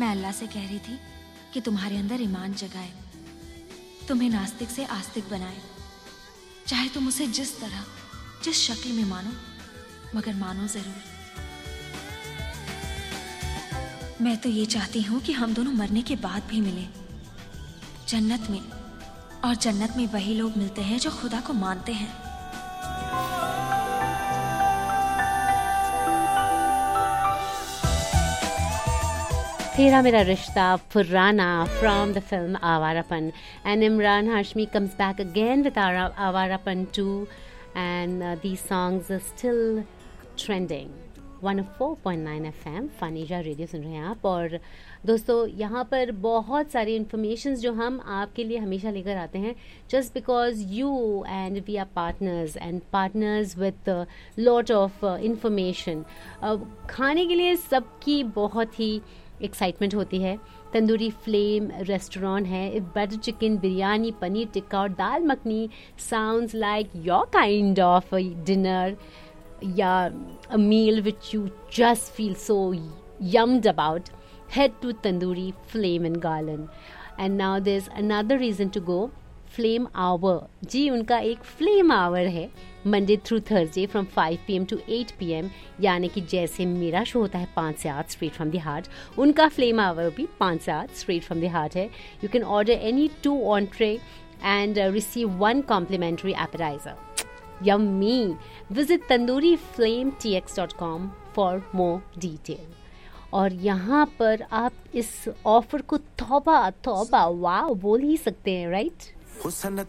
मैं अल्लाह से कह रही थी कि तुम्हारे अंदर ईमान जगाए, तुम्हें नास्तिक से आस्तिक बनाए। चाहे तुम उसे जिस तरह, जिस शक्ल में मानो, मगर मानो जरूर। मैं तो ये चाहती हूँ कि हम दोनों मरने के बाद भी मिलें, जन्नत में। और जन्नत में वही लोग मिलते हैं जो खुदा को मानते हैं। तेरा मेरा रिश्ता पुराना from the film Avarapan, and Imran Hashmi comes back again with Avarapan 2, and these songs are still trending. 104.9 FM फनीजा radio सुन रहे हैं आप। और दोस्तों यहाँ पर बहुत सारी इन्फॉर्मेशन जो हम आपके लिए हमेशा लेकर आते हैं, just because you and we are partners and partners with lot of information. खाने के लिए सबकी बहुत ही एक्साइटमेंट होती है। तंदूरी फ्लेम रेस्टोरेंट है। बटर चिकन, बिरयानी, पनीर टिक्का और दाल makhani sounds like your kind of dinner या a meal which you just feel so yummed about. Head to Tandoori Flame in Garland. And now there's another reason to go. Flame Hour. जी उनका एक Flame Hour है Monday through Thursday from 5 PM to 8 PM, यानी कि जैसे मेरा show होता है 5 से 8 straight from the heart, उनका Flame Hour भी 5 से 8 straight from the heart है. You can order any 2 entree and receive 1 complimentary appetizer. Yummy! Visit tandooriflametx.com for more detail. और यहाँ पर आप इस ऑफर को तौबा वाव बोल ही सकते हैं, राइट? हुस्न